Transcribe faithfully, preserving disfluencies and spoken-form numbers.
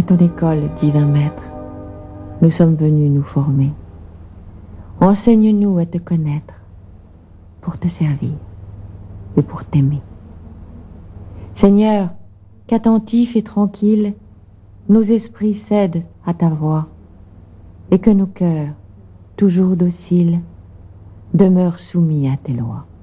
ton école, divin maître, nous sommes venus nous former. Enseigne-nous à te connaître, pour te servir et pour t'aimer. Seigneur, qu'attentifs et tranquilles, nos esprits cèdent à ta voix, et que nos cœurs, toujours dociles, demeurent soumis à tes lois.